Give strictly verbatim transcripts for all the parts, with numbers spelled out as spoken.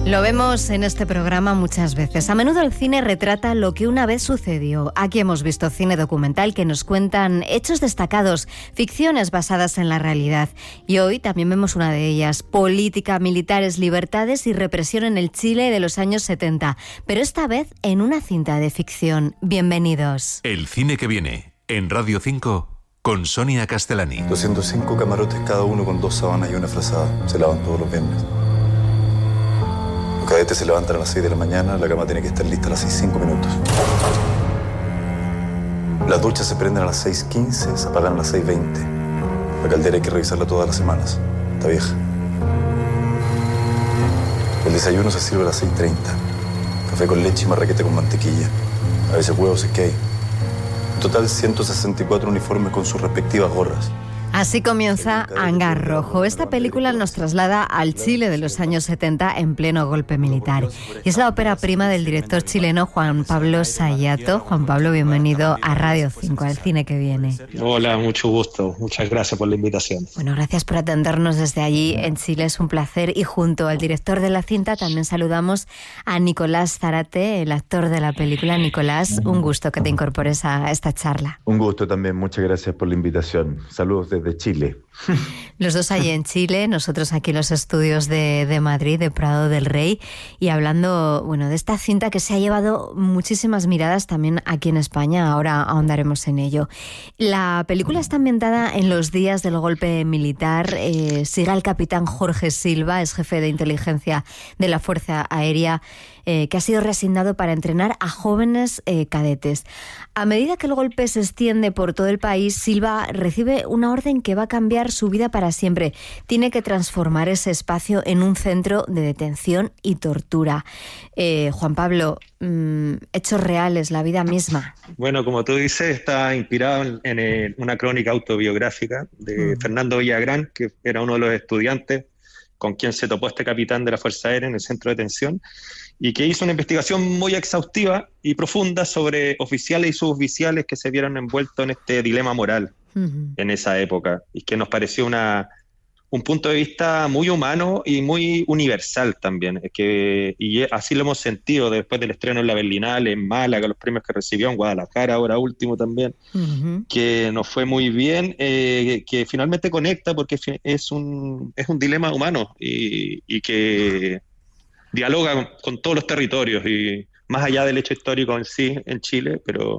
Lo vemos en este programa muchas veces. A menudo el cine retrata lo que una vez sucedió. Aquí hemos visto cine documental que nos cuentan hechos destacados, ficciones basadas en la realidad. Y hoy también vemos una de ellas, política, militares, libertades y represión en el Chile de los años setenta. Pero esta vez en una cinta de ficción. Bienvenidos. El cine que viene, en Radio cinco, con Sonia Castellani. doscientos cinco camarotes, cada uno con dos sábanas y una frazada. Se lavan todos los viernes. Los cadetes se levantan a las seis de la mañana, la cama tiene que estar lista a las seis y cinco minutos. Las duchas se prenden a las seis quince, se apagan a las seis veinte. La caldera hay que revisarla todas las semanas, está vieja. El desayuno se sirve a las seis treinta. Café con leche y marraqueta con mantequilla. A veces huevos y cake. En total, ciento sesenta y cuatro uniformes con sus respectivas gorras. Así comienza Hangar Rojo. Esta película nos traslada al Chile de los años setenta en pleno golpe militar. Y es la ópera prima del director chileno Juan Pablo Sayato. Juan Pablo, bienvenido a Radio cinco, al cine que viene. Hola, mucho gusto. Muchas gracias por la invitación. Bueno, gracias por atendernos desde allí en Chile. Es un placer. Y junto al director de la cinta también saludamos a Nicolás Zárate, el actor de la película. Nicolás, un gusto que te incorpores a esta charla. Un gusto también. Muchas gracias por la invitación. Saludos desde de Chile. Los dos allí en Chile, nosotros aquí en los estudios de, de Madrid, de Prado del Rey, y hablando, bueno, de esta cinta que se ha llevado muchísimas miradas también aquí en España. Ahora ahondaremos en ello. La película está ambientada en los días del golpe militar. Eh, sigue al capitán Jorge Silva, es jefe de inteligencia de la Fuerza Aérea, eh, que ha sido reasignado para entrenar a jóvenes eh, cadetes. A medida que el golpe se extiende por todo el país, Silva recibe una orden que va a cambiar su vida para siempre. Tiene que transformar ese espacio en un centro de detención y tortura. Eh, Juan Pablo, mmm, hechos reales, la vida misma. Bueno, como tú dices, está inspirado en, en una crónica autobiográfica de mm. Fernando Villagrán, que era uno de los estudiantes con quien se topó este capitán de la Fuerza Aérea en el centro de detención, y que hizo una investigación muy exhaustiva y profunda sobre oficiales y suboficiales que se vieron envueltos en este dilema moral uh-huh. en esa época, y que nos pareció una, un punto de vista muy humano y muy universal también, que, y así lo hemos sentido después del estreno en la Berlinale, en Málaga, los premios que recibió en Guadalajara, ahora último también, uh-huh. que nos fue muy bien, eh, que finalmente conecta porque es un, es un dilema humano y, y que dialoga con todos los territorios y más allá del hecho histórico en sí, en Chile, pero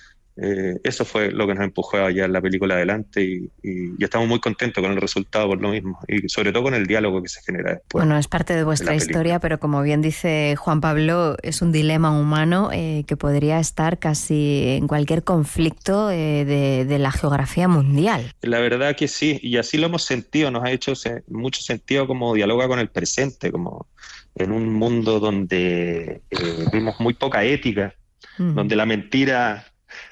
eh, eso fue lo que nos empujó a llevar la película adelante y, y, y estamos muy contentos con el resultado por lo mismo y sobre todo con el diálogo que se genera después. Bueno, es parte de vuestra de historia, pero como bien dice Juan Pablo, es un dilema humano eh, que podría estar casi en cualquier conflicto eh, de, de la geografía mundial. La verdad que sí, y así lo hemos sentido, nos ha hecho se, mucho sentido como dialoga con el presente, como en un mundo donde eh, vimos muy poca ética, mm. donde la mentira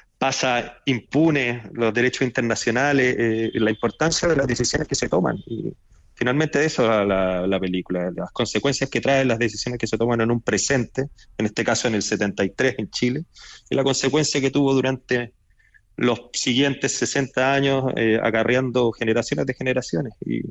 pasa impune, los derechos internacionales, eh, la importancia de las decisiones que se toman. Y finalmente de eso la, la, la película, las consecuencias que traen las decisiones que se toman en un presente, en este caso en el setenta y tres en Chile, y la consecuencia que tuvo durante los siguientes sesenta años, eh, acarreando generaciones de generaciones. Y,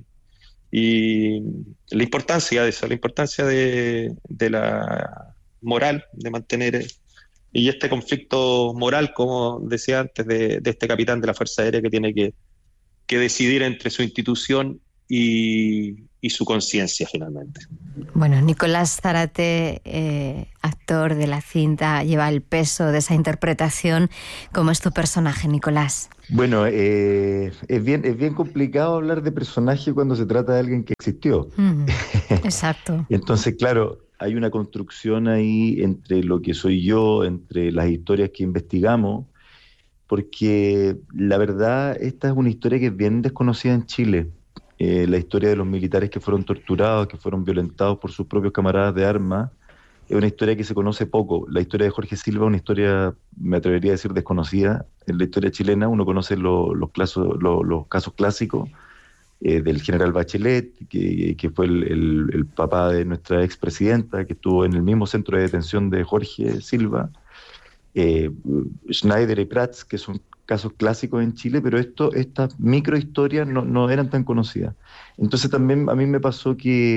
y la importancia de eso, la importancia de, de la moral, de mantener, y este conflicto moral, como decía antes, de, de este capitán de la Fuerza Aérea que tiene que, que decidir entre su institución y, y su conciencia finalmente. Bueno, Nicolás Zárate, eh, actor de la cinta, lleva el peso de esa interpretación. ¿Cómo es tu personaje, Nicolás? Bueno, eh, es bien, es bien complicado hablar de personaje cuando se trata de alguien que existió. Mm, exacto. Entonces, claro, hay una construcción ahí entre lo que soy yo, entre las historias que investigamos, porque la verdad, esta es una historia que es bien desconocida en Chile. Eh, la historia de los militares que fueron torturados, que fueron violentados por sus propios camaradas de armas, es una historia que se conoce poco. La historia de Jorge Silva es una historia, me atrevería a decir, desconocida. En la historia chilena uno conoce lo, los, casos, lo, los casos clásicos eh, del general Bachelet, que, que fue el, el, el papá de nuestra expresidenta, que estuvo en el mismo centro de detención de Jorge Silva, eh, Schneider y Prats, que son casos clásicos en Chile, pero esto, estas microhistorias no, no eran tan conocidas. Entonces también a mí me pasó que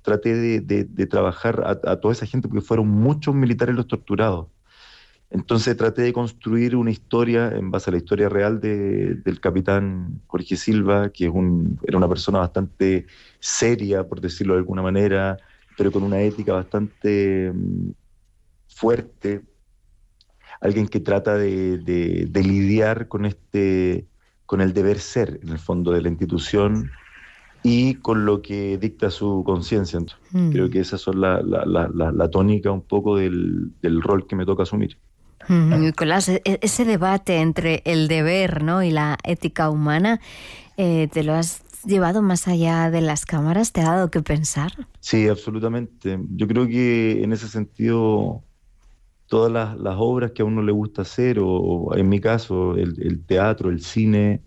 traté de, de, de trabajar a, a toda esa gente, porque fueron muchos militares los torturados. Entonces traté de construir una historia en base a la historia real de, del capitán Jorge Silva, que es un, era una persona bastante seria, por decirlo de alguna manera, pero con una ética bastante um, fuerte. Alguien que trata de, de, de lidiar con, este, con el deber ser, en el fondo, de la institución y con lo que dicta su conciencia. Mm. Creo que esa son la, la, la, la, la tónica un poco del, del rol que me toca asumir. Nicolás, ese debate entre el deber, ¿no?, y la ética humana, eh, ¿te lo has llevado más allá de las cámaras? ¿Te ha dado que pensar? Sí, absolutamente. Yo creo que en ese sentido todas las, las obras que a uno le gusta hacer, o en mi caso el, el teatro, el cine,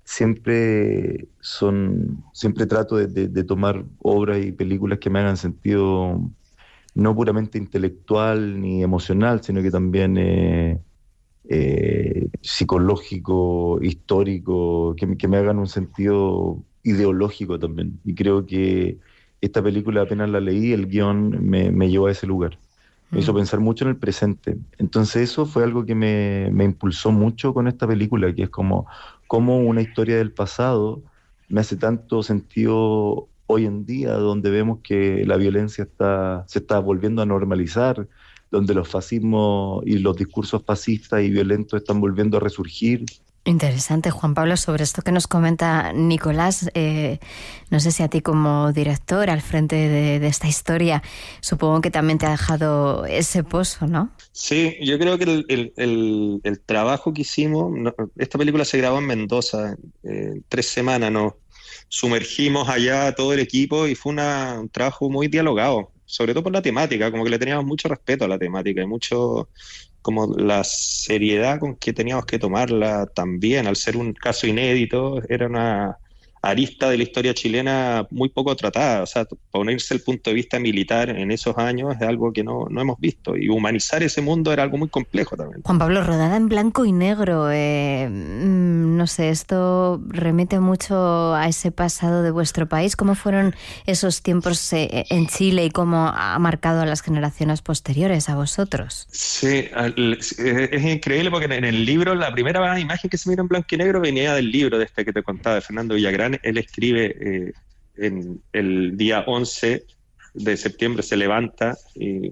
siempre son, siempre trato de, de, de tomar obras y películas que me hagan sentido no puramente intelectual ni emocional, sino que también eh, eh, psicológico, histórico, que, que me hagan un sentido ideológico también. Y creo que esta película, apenas la leí, el guión me, me llevó a ese lugar. Me mm. hizo pensar mucho en el presente. Entonces eso fue algo que me, me impulsó mucho con esta película, que es como, como una historia del pasado me hace tanto sentido hoy en día, donde vemos que la violencia está, se está volviendo a normalizar, donde los fascismos y los discursos fascistas y violentos están volviendo a resurgir. Interesante, Juan Pablo, sobre esto que nos comenta Nicolás. Eh, no sé si a ti como director al frente de, de esta historia, supongo que también te ha dejado ese pozo, ¿no? Sí, yo creo que el, el, el, el trabajo que hicimos, no, esta película se grabó en Mendoza, eh, tres semanas, ¿no? Sumergimos allá todo el equipo y fue una, un trabajo muy dialogado, sobre todo por la temática, como que le teníamos mucho respeto a la temática y mucho como la seriedad con que teníamos que tomarla también, al ser un caso inédito, era una arista de la historia chilena muy poco tratada. O sea, ponerse el punto de vista militar en esos años es algo que no, no hemos visto, y humanizar ese mundo era algo muy complejo también. Juan Pablo, rodada en blanco y negro, eh, no sé, esto remite mucho a ese pasado de vuestro país. ¿Cómo fueron esos tiempos eh, en Chile y cómo ha marcado a las generaciones posteriores a vosotros? Sí, es increíble porque en el libro la primera imagen que se mira en blanco y negro venía del libro de este que te contaba, de Fernando Villagrán. Él escribe eh, en el día once de septiembre, se levanta y,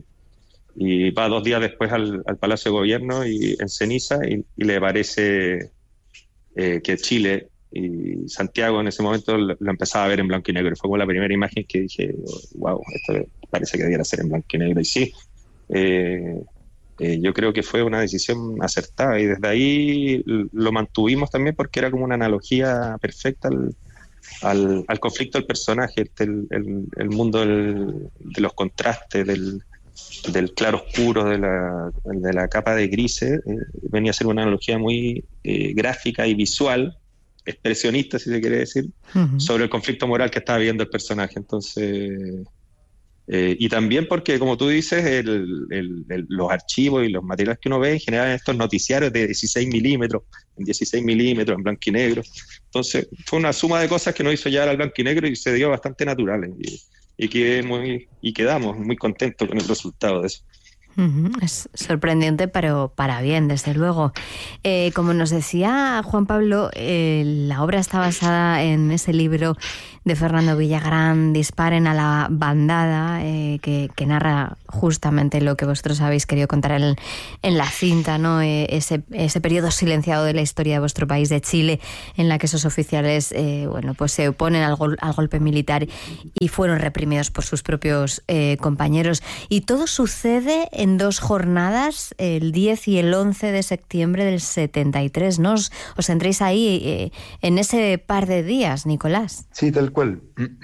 y va dos días después al, al Palacio de Gobierno y en ceniza, y, y le parece eh, que Chile y Santiago en ese momento lo, lo empezaba a ver en blanco y negro. Fue como la primera imagen que dije, wow, esto parece que debiera ser en blanco y negro. Y sí, eh, eh, yo creo que fue una decisión acertada, y desde ahí lo mantuvimos también porque era como una analogía perfecta al Al, al conflicto del personaje, el, el, el mundo del, de los contrastes, del, del claro oscuro, de la, de la capa de grises, eh, venía a ser una analogía muy eh, gráfica y visual, expresionista, si se quiere decir, uh-huh. sobre el conflicto moral que estaba viviendo el personaje. Entonces, eh, y también porque, como tú dices, el, el, el, los archivos y los materiales que uno ve en general en estos noticiarios de dieciséis milímetros, en dieciséis milímetros, en blanco y negro. Entonces fue una suma de cosas que nos hizo llegar al blanco y negro y se dio bastante natural, y, y, quedé muy, y quedamos muy contentos con el resultado de eso. Uh-huh. Es sorprendente, pero para bien, desde luego. Eh, como nos decía Juan Pablo, eh, la obra está basada en ese libro de Fernando Villagrán, Disparen a la bandada, eh, que, que narra justamente lo que vosotros habéis querido contar en, en la cinta, ¿no? Eh, ese, ese periodo silenciado de la historia de vuestro país, de Chile, en la que esos oficiales eh, bueno, pues se oponen al, gol, al golpe militar y fueron reprimidos por sus propios eh, compañeros. Y todo sucede en dos jornadas, el diez y el once de septiembre del setenta y tres, ¿no? Os, os entréis ahí eh, en ese par de días, Nicolás. Sí, tal cual.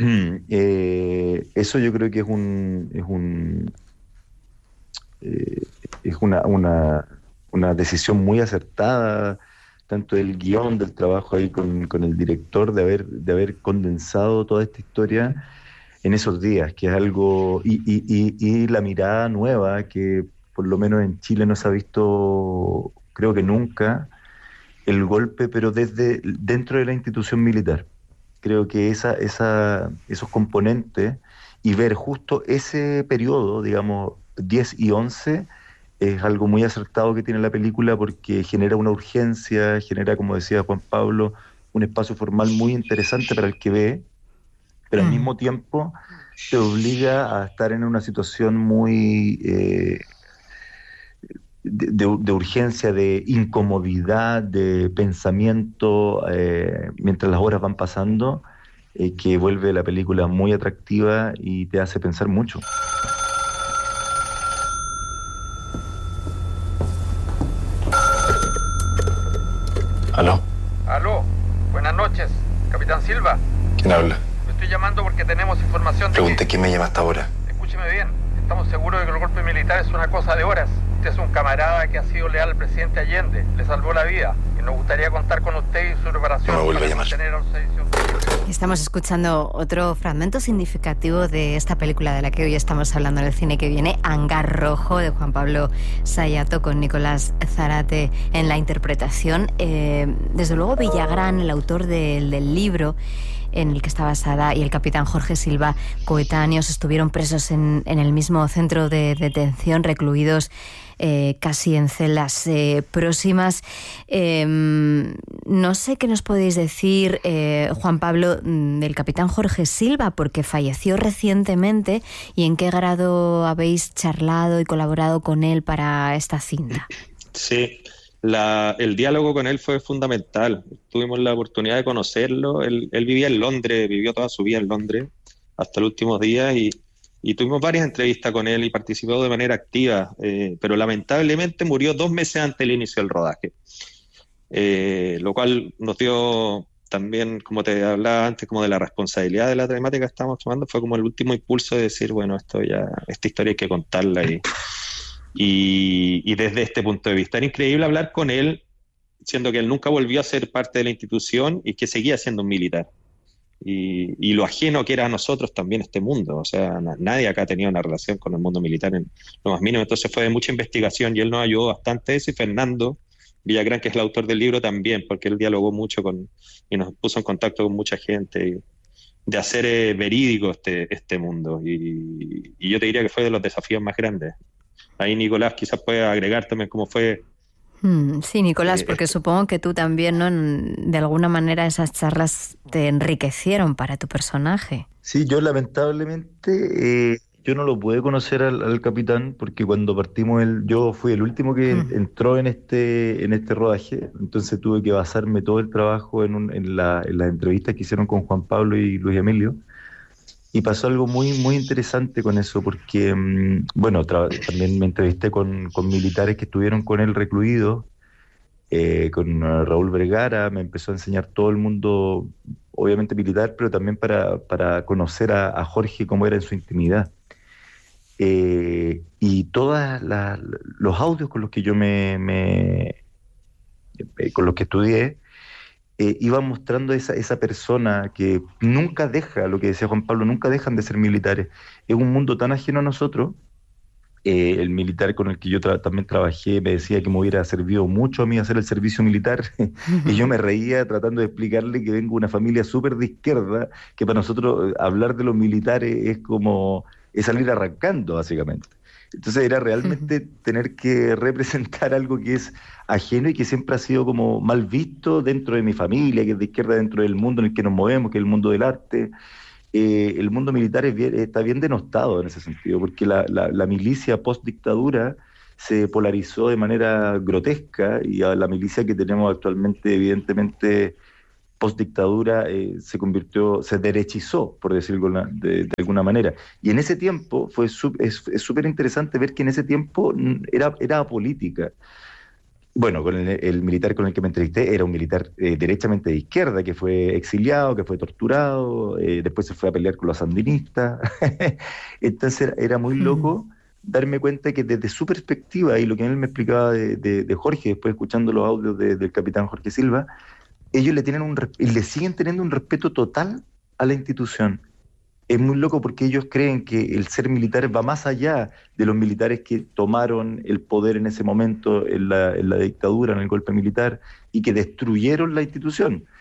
eh, eso yo creo que es un es un eh, es una, una una decisión muy acertada, tanto del guión, del trabajo ahí con, con el director, de haber de haber condensado toda esta historia en esos días, que es algo, y, y, y, y la mirada nueva que por lo menos en Chile no se ha visto, creo que nunca, el golpe, pero desde dentro de la institución militar. Creo que esa, esa, esos componentes, y ver justo ese periodo, digamos, diez y once, es algo muy acertado que tiene la película porque genera una urgencia, genera, como decía Juan Pablo, un espacio formal muy interesante para el que ve, pero al Mm. mismo tiempo te obliga a estar en una situación muy eh, de, de- de urgencia, de incomodidad, de pensamiento, eh, mientras las horas van pasando, eh, que vuelve la película muy atractiva y te hace pensar mucho. ¿Aló? Aló, buenas noches, Capitán Silva. ¿Quién habla? Me estoy llamando porque tenemos información de Pregunté que... quién me llama hasta ahora. Escúcheme bien, estamos seguros de que el golpe militar es una cosa de horas. Usted es un camarada que ha sido leal al presidente Allende, le salvó la vida y nos gustaría contar con usted y su preparación No me vuelva para a llamar. mantener a los edificios. Estamos escuchando otro fragmento significativo de esta película de la que hoy estamos hablando en el cine que viene, Hangar Rojo, de Juan Pablo Sayato, con Nicolás Zárate en la interpretación. Eh, desde luego Villagrán, el autor del, del libro en el que está basada, y el capitán Jorge Silva, coetáneos, estuvieron presos en, en el mismo centro de detención, recluidos eh, casi en celdas eh, próximas. Eh, no sé qué nos podéis decir, eh, Juan Pablo, del capitán Jorge Silva, porque falleció recientemente, y en qué grado habéis charlado y colaborado con él para esta cinta. Sí, la, el diálogo con él fue fundamental. Tuvimos la oportunidad de conocerlo. Él, él vivía en Londres, vivió toda su vida en Londres hasta los últimos días y, y tuvimos varias entrevistas con él y participó de manera activa, eh, pero lamentablemente murió dos meses antes del inicio del rodaje, eh, lo cual nos dio también, como te hablaba antes, como de la responsabilidad de la temática que estábamos tomando. Fue como el último impulso de decir, bueno, esto ya, esta historia hay que contarla y Y, y desde este punto de vista era increíble hablar con él, siendo que él nunca volvió a ser parte de la institución y que seguía siendo un militar. Y, y lo ajeno que era a nosotros también este mundo. O sea, na- nadie acá tenía una relación con el mundo militar en lo más mínimo. Entonces fue de mucha investigación y él nos ayudó bastante eso. Y Fernando Villagrán, que es el autor del libro, también, porque él dialogó mucho con y nos puso en contacto con mucha gente. Y, de hacer eh, verídico este, este mundo. Y, y yo te diría que fue de los desafíos más grandes. Ahí Nicolás quizás puede agregar también cómo fue. Mm, sí, Nicolás, Eh, porque esto- supongo que tú también, ¿no? En- de alguna manera esas charlas te enriquecieron para tu personaje. Sí, yo lamentablemente, eh, yo no lo pude conocer al, al capitán porque cuando partimos, el, yo fui el último que Mm. entró en este, en este rodaje, entonces tuve que basarme todo el trabajo en, un- en, la, en las entrevistas que hicieron con Juan Pablo y Luis Emilio. Y pasó algo muy, muy interesante con eso, porque, mm, bueno, tra- también me entrevisté con, con militares que estuvieron con él recluidos, eh, con eh, Raúl Vergara, me empezó a enseñar todo el mundo, obviamente militar, pero también para, para conocer a, a Jorge cómo era en su intimidad. Eh, y todos los audios con los que yo me, me eh, con los que estudié, eh, iban mostrando esa, esa persona que nunca deja, lo que decía Juan Pablo, nunca dejan de ser militares. Es un mundo tan ajeno a nosotros. Eh, el militar con el que yo tra- también trabajé me decía que me hubiera servido mucho a mí hacer el servicio militar y yo me reía tratando de explicarle que vengo de una familia súper de izquierda, que para nosotros eh, hablar de los militares es como es salir arrancando básicamente. Entonces era realmente tener que representar algo que es ajeno y que siempre ha sido como mal visto dentro de mi familia, que es de izquierda, dentro del mundo en el que nos movemos, que es el mundo del arte. Eh, el mundo militar es bien- está bien denostado en ese sentido, porque la, la, la milicia post-dictadura se polarizó de manera grotesca y a la milicia que tenemos actualmente, evidentemente, post-dictadura, eh, se convirtió, se derechizó, por decirlo de, de alguna manera. Y en ese tiempo fue su- es es súper interesante ver que en ese tiempo mm, era, era apolítica. Bueno, con el, el militar con el que me entrevisté era un militar eh, derechamente de izquierda, que fue exiliado, que fue torturado, eh, después se fue a pelear con los sandinistas. Entonces era, era muy loco darme cuenta que desde su perspectiva, y lo que él me explicaba de, de, de Jorge, después escuchando los audios de, del capitán Jorge Silva, ellos le, tienen un, res- y le siguen teniendo un respeto total a la institución. Es muy loco porque ellos creen que el ser militar va más allá de los militares que tomaron el poder en ese momento en la, en la dictadura, en el golpe militar, y que destruyeron la institución.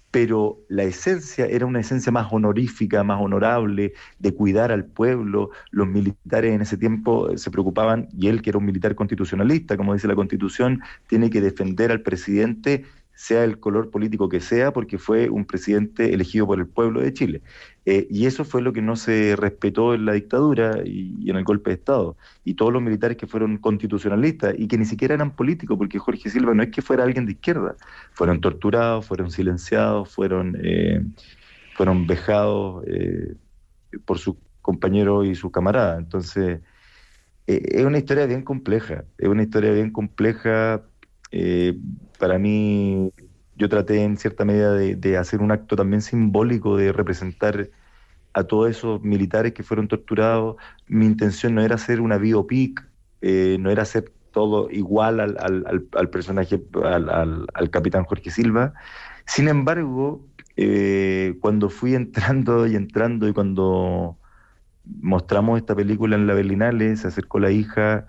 pero la esencia era una esencia más honorífica, más honorable, de cuidar al pueblo. Los militares en ese tiempo se preocupaban, y él, que era un militar constitucionalista, como dice la Constitución, tiene que defender al presidente, sea el color político que sea, porque fue un presidente elegido por el pueblo de Chile. Eh, y eso fue lo que no se respetó en la dictadura y, y en el golpe de Estado. Y todos los militares que fueron constitucionalistas y que ni siquiera eran políticos, porque Jorge Silva no es que fuera alguien de izquierda, fueron torturados, fueron silenciados, fueron, eh, fueron vejados eh, por sus compañeros y sus camaradas. Entonces, eh, es una historia bien compleja, es una historia bien compleja. Eh, para mí, yo traté en cierta medida de, de hacer un acto también simbólico, de representar a todos esos militares que fueron torturados. Mi intención no era hacer una biopic, eh, no era hacer todo igual al, al, al, al personaje, al, al, al capitán Jorge Silva. Sin embargo, eh, cuando fui entrando y entrando y cuando mostramos esta película en la Berlinale, se acercó la hija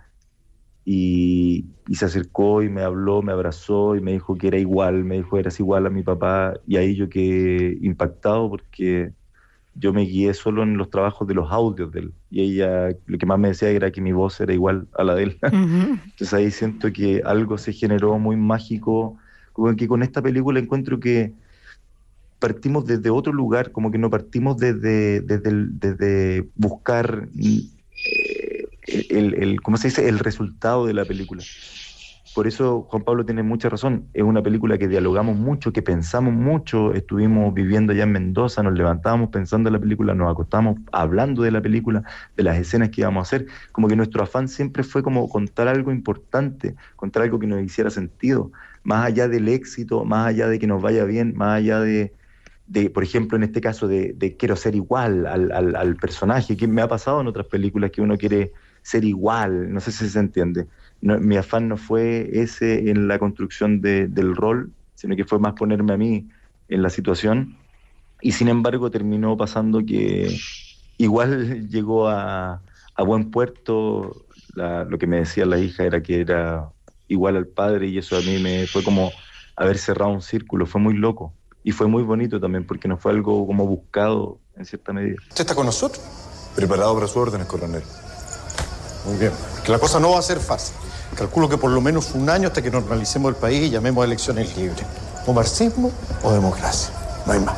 y, y se acercó y me habló, me abrazó y me dijo que era igual, me dijo eras igual a mi papá, y ahí yo quedé impactado porque yo me guié solo en los trabajos de los audios de él, y ella lo que más me decía era que mi voz era igual a la de él. Uh-huh. Entonces ahí siento que algo se generó muy mágico, como que con esta película encuentro que partimos desde otro lugar, como que no partimos desde, desde, el, desde buscar eh, el, el, ¿cómo se dice?, el resultado de la película. Por eso Juan Pablo tiene mucha razón, es una película que dialogamos mucho, que pensamos mucho, estuvimos viviendo allá en Mendoza, nos levantábamos pensando en la película, nos acostábamos hablando de la película, de las escenas que íbamos a hacer, como que nuestro afán siempre fue como contar algo importante, contar algo que nos hiciera sentido, más allá del éxito, más allá de que nos vaya bien, más allá de, de por ejemplo, en este caso de, de quiero ser igual al, al, al personaje, que me ha pasado en otras películas que uno quiere ser igual, no sé si se entiende. No, mi afán no fue ese en la construcción de, del rol, sino que fue más ponerme a mí en la situación, y sin embargo terminó pasando que igual llegó a, a buen puerto. La, lo que me decía la hija era que era igual al padre, y eso a mí me fue como haber cerrado un círculo, fue muy loco, y fue muy bonito también, porque no fue algo como buscado en cierta medida. ¿Usted está con nosotros? Preparado para sus órdenes, coronel. Muy bien, que la cosa no va a ser fácil. Calculo que por lo menos un año hasta que normalicemos el país y llamemos a elecciones libres. O marxismo o democracia. No hay más.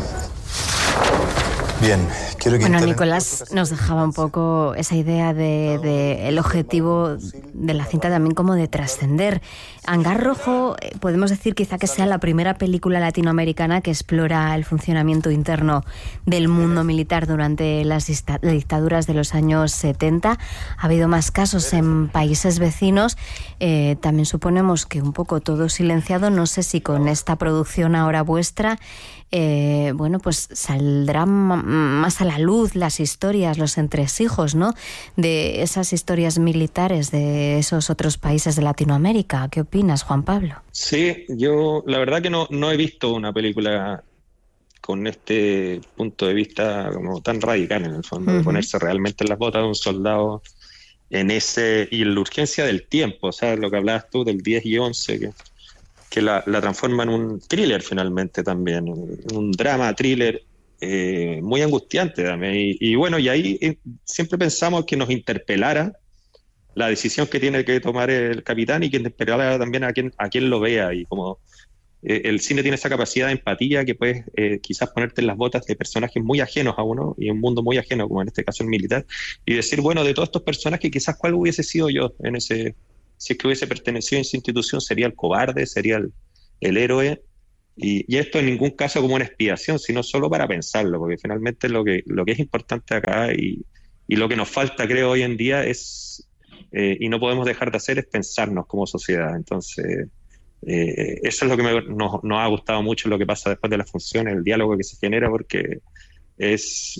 Bien, quiero que... Bueno, Nicolás nos dejaba un poco esa idea de, de el objetivo de la cinta también como de trascender. Hangar Rojo, podemos decir quizá que sea la primera película latinoamericana que explora el funcionamiento interno del mundo militar durante las dictaduras de los años setenta. Ha habido más casos en países vecinos. Eh, también suponemos que un poco todo silenciado. No sé si con esta producción ahora vuestra, eh, bueno, pues saldrán más a la luz las historias, los entresijos, ¿no?, de esas historias militares de esos otros países de Latinoamérica. ¿Qué opinas, Juan Pablo? Sí, yo la verdad que no, no he visto una película con este punto de vista como tan radical, en el fondo, uh-huh. de ponerse realmente en las botas de un soldado en ese, y en la urgencia del tiempo, o sea, lo que hablabas tú del diez y once, que, que la, la transforma en un thriller finalmente también, un, un drama thriller eh, muy angustiante también, y, y bueno, y ahí eh, siempre pensamos que nos interpelara la decisión que tiene que tomar el capitán, y que interpelara también a quien, a quien lo vea, y como eh, el cine tiene esa capacidad de empatía que puedes eh, quizás ponerte en las botas de personajes muy ajenos a uno, y un mundo muy ajeno, como en este caso el militar, y decir, bueno, de todos estos personajes, quizás cuál hubiese sido yo en ese... Si es que hubiese pertenecido a esa institución, sería el cobarde, sería el, el héroe, y, y esto en ningún caso como una expiación, sino solo para pensarlo, porque finalmente lo que, lo que es importante acá, y, y lo que nos falta, creo, hoy en día es, eh, y no podemos dejar de hacer, es pensarnos como sociedad. Entonces, eh, eso es lo que me, nos, nos ha gustado mucho, lo que pasa después de las funciones, el diálogo que se genera, porque es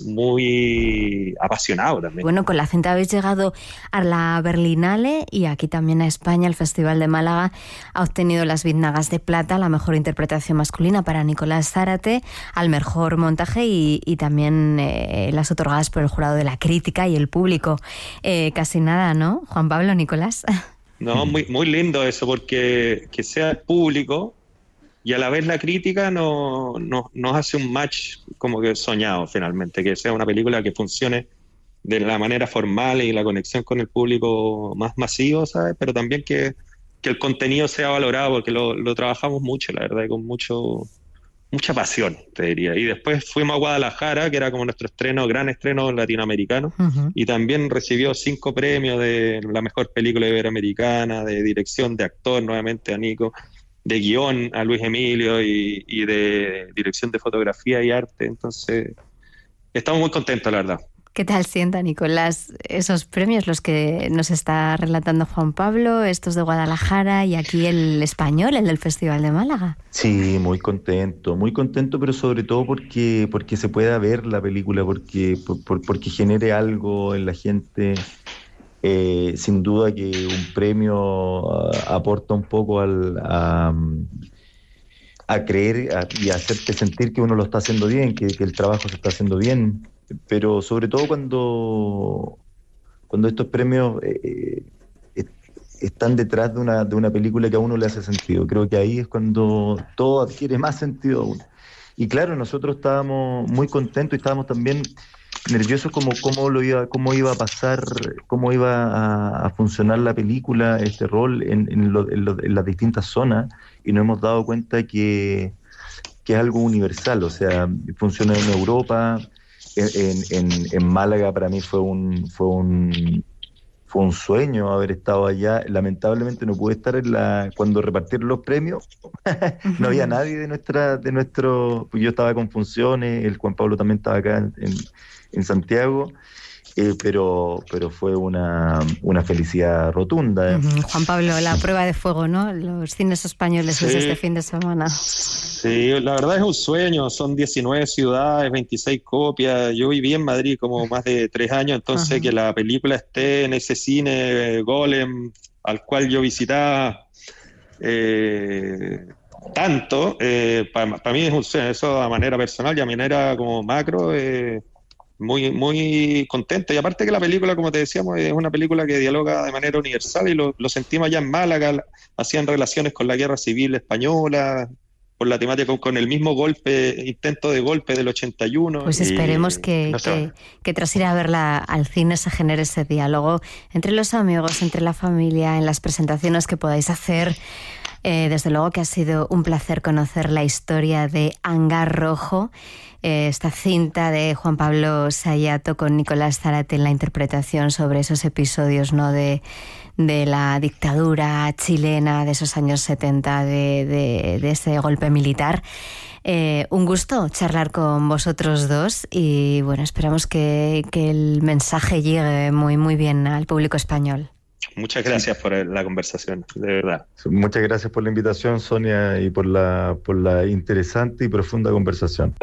muy apasionado también. Bueno, con la cinta habéis llegado a la Berlinale, y aquí también a España. El Festival de Málaga ha obtenido las Biznagas de Plata, la mejor interpretación masculina para Nicolás Zárate, al mejor montaje, y, y también eh, las otorgadas por el jurado de la crítica y el público. Eh, casi nada, ¿no, Juan Pablo, Nicolás? No, muy, muy lindo eso, porque que sea el público y a la vez la crítica no, no, nos hace un match como que soñado finalmente, que sea una película que funcione de la manera formal y la conexión con el público más masivo, ¿sabes? Pero también que, que el contenido sea valorado, porque lo, lo trabajamos mucho, la verdad, y con mucho, mucha pasión, te diría. Y después fuimos a Guadalajara, que era como nuestro estreno, gran estreno latinoamericano, uh-huh. y también recibió cinco premios de la mejor película iberoamericana, de dirección, de actor, nuevamente a Nico, de guión a Luis Emilio y, y de dirección de fotografía y arte. Entonces, estamos muy contentos, la verdad. ¿Qué tal sienta, Nicolás, esos premios, los que nos está relatando Juan Pablo, estos de Guadalajara y aquí el español, el del Festival de Málaga? Sí, muy contento, muy contento, pero sobre todo porque, porque se pueda ver la película, porque, por, porque genere algo en la gente. Eh, sin duda que un premio uh, aporta un poco al, a, a creer a, y a hacerte sentir que uno lo está haciendo bien, que, que el trabajo se está haciendo bien. Pero sobre todo cuando, cuando estos premios eh, eh, están detrás de una, de una película que a uno le hace sentido. Creo que ahí es cuando todo adquiere más sentido aún. Y claro, nosotros estábamos muy contentos y estábamos también nerviosos como cómo lo iba, cómo iba a pasar, cómo iba a, a funcionar la película, este rol en, en, lo, en, lo, en las distintas zonas, y nos hemos dado cuenta que, que es algo universal, o sea, funciona en Europa. En, en, en Málaga para mí fue un fue un fue un sueño haber estado allá. Lamentablemente no pude estar en la cuando repartieron los premios. No había nadie de nuestra de nuestro yo estaba con funciones, el Juan Pablo también estaba acá en, en, en Santiago. Eh, pero pero fue una, una felicidad rotunda. Uh-huh. Juan Pablo, la prueba de fuego, ¿no? Los cines españoles sí. Este fin de semana. Sí, la verdad es un sueño. Son diecinueve ciudades, veintiséis copias. Yo viví en Madrid como más de tres años, entonces uh-huh. que la película esté en ese cine Golem al cual yo visitaba eh, tanto, eh, para pa mí es un sueño. Eso a manera personal y a manera como macro. Eh, Muy, muy contento. Y aparte que la película, como te decíamos, es una película que dialoga de manera universal y lo, lo sentimos allá en Málaga. Hacían relaciones con la guerra civil española, por la temática, con, con el mismo golpe, intento de golpe del ochenta y uno. Pues esperemos y, que, no sé. que, que tras ir a verla al cine se genere ese diálogo entre los amigos, entre la familia, en las presentaciones que podáis hacer. Eh, desde luego que ha sido un placer conocer la historia de Hangar Rojo, eh, esta cinta de Juan Pablo Sayato con Nicolás Zárate en la interpretación sobre esos episodios, ¿no?, de, de la dictadura chilena de esos años setenta, de, de, de ese golpe militar. Eh, un gusto charlar con vosotros dos y bueno, esperamos que, que el mensaje llegue muy, muy bien al público español. Muchas gracias por la conversación, de verdad. Muchas gracias por la invitación, Sonia, y por la, por la interesante y profunda conversación.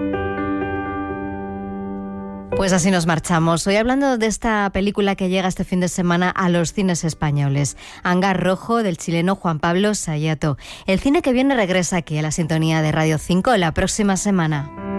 Pues así nos marchamos. Hoy hablando de esta película que llega este fin de semana a los cines españoles. Hangar Rojo, del chileno Juan Pablo Sayato. El cine que viene regresa aquí a la sintonía de Radio cinco la próxima semana.